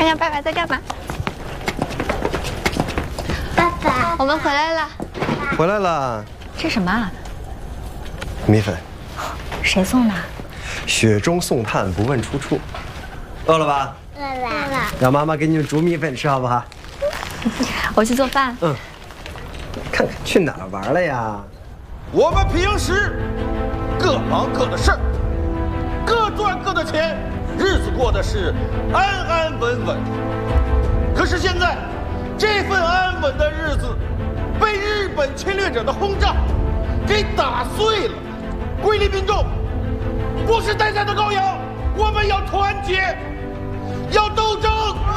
看看爸爸在干嘛。 爸爸， 我们回来了。 回来了。 这什么啊？ 米粉。 谁送的？ 雪中送炭，不问出处。饿了吧？ 饿了。 让妈妈给你们煮米粉吃，好不好？ 我去做饭。 嗯。看看去哪儿玩了呀？ 我们平时各忙各的事儿，各赚各的钱，日子过得是安安稳稳。可是现在，这份安稳的日子被日本侵略者的轰炸给打碎了。桂林民众不是待宰的羔羊，我们要团结，要斗争。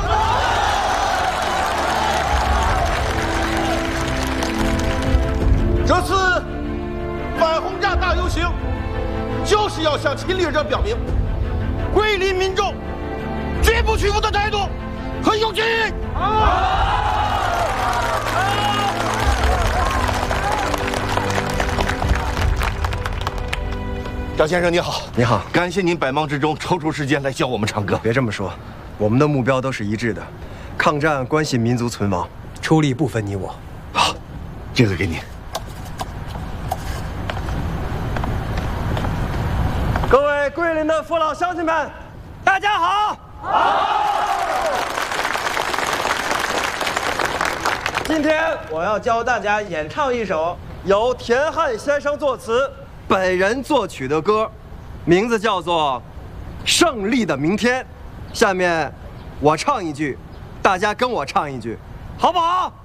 这次反轰炸大游行，就是要向侵略者表明，桂林民众绝不屈服的态度和勇气。张先生你好， 你好， 感谢您百忙之中抽出时间来教我们唱歌。 别这么说，我们的目标都是一致的，抗战关系民族存亡，出力不分你我。 好，这个给你。 各位桂林的父老乡亲们，大家好！今天我要教大家演唱一首由田汉先生作词、本人作曲的歌，名字叫做《胜利的明天》。下面我唱一句，大家跟我唱一句，好不好？